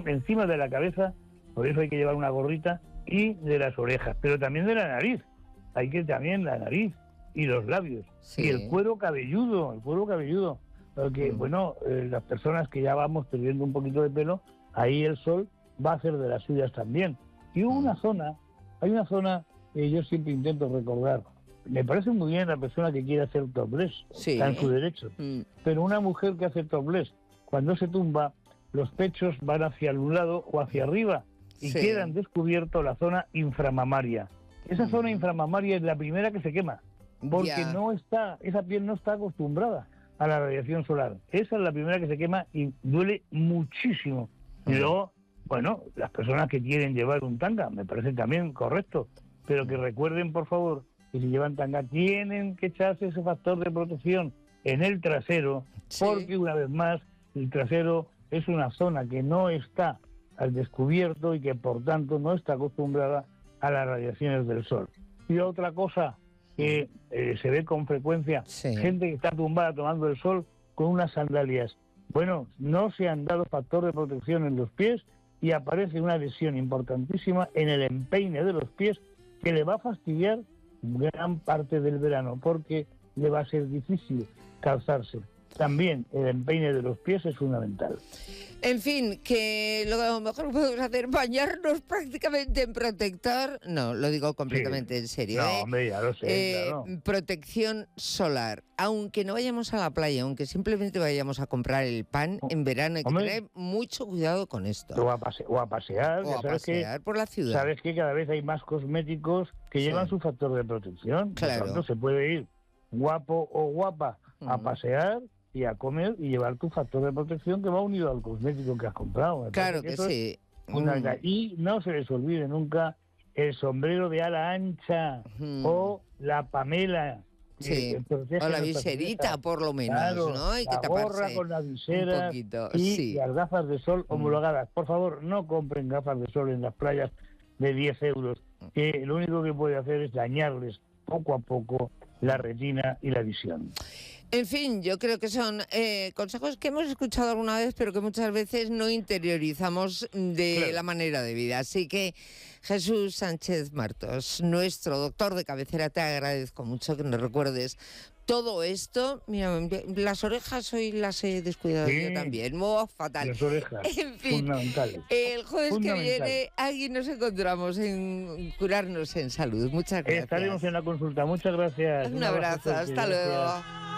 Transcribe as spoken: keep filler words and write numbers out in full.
encima de la cabeza, por eso hay que llevar una gorrita, y de las orejas, pero también de la nariz. Hay que también la nariz y los labios, sí. y el cuero cabelludo, el cuero cabelludo, porque, mm. bueno, eh, las personas que ya vamos perdiendo un poquito de pelo, ahí el sol va a hacer de las suyas también. Y hubo mm. una zona, hay una zona que yo siempre intento recordar. Me parece muy bien la persona que quiere hacer topless, sí. está en su derecho. Mm. Pero una mujer que hace topless, cuando se tumba, los pechos van hacia un lado o hacia arriba y sí. quedan descubierto la zona inframamaria. Esa mm. zona inframamaria es la primera que se quema, porque yeah. no está, esa piel no está acostumbrada a la radiación solar. Esa es la primera que se quema y duele muchísimo. Mm. Y luego, bueno, las personas que quieren llevar un tanga, me parece también correcto, pero que recuerden, por favor, que si llevan tanga tienen que echarse ese factor de protección en el trasero, sí. porque una vez más el trasero es una zona que no está al descubierto y que por tanto no está acostumbrada a las radiaciones del sol. Y otra cosa que eh, se ve con frecuencia, sí. gente que está tumbada tomando el sol con unas sandalias. Bueno, no se han dado factor de protección en los pies y aparece una lesión importantísima en el empeine de los pies que le va a fastidiar gran parte del verano, porque le va a ser difícil calzarse. También el empeine de los pies es fundamental. En fin, que lo mejor que podemos hacer, bañarnos prácticamente en protector. No, lo digo completamente sí. en serio. No, ¿eh? hombre, ya lo sé, eh, claro. Protección solar. Aunque no vayamos a la playa, aunque simplemente vayamos a comprar el pan en verano, hay que hombre, tener mucho cuidado con esto. O a, pase o a pasear. O a sabes pasear que, por la ciudad. Sabes que cada vez hay más cosméticos que sí. llevan su factor de protección. Claro. Por tanto, se puede ir guapo o guapa a mm. pasear y a comer y llevar tu factor de protección que va unido al cosmético que has comprado. Me claro que, que sí. Mm. Y no se les olvide nunca el sombrero de ala ancha mm. o la Pamela. Sí. O la viserita, por lo menos, claro, ¿no? Hay que la taparse gorra con la visera un poquito. y sí. las gafas de sol homologadas. Por favor, no compren gafas de sol en las playas de diez euros, que lo único que puede hacer es dañarles poco a poco la retina y la visión. En fin, yo creo que son eh, consejos que hemos escuchado alguna vez, pero que muchas veces no interiorizamos de claro. la manera de vida. Así que, Jesús Sánchez Martos, nuestro doctor de cabecera, te agradezco mucho que nos recuerdes todo esto. Mira, las orejas hoy las he descuidado sí, yo también. Muy fatal. Las orejas, en fin, fundamentales. El jueves que viene aquí nos encontramos en Curarnos en Salud. Muchas gracias. Estaremos en la consulta. Muchas gracias. Un, Un abrazo. abrazo hasta luego.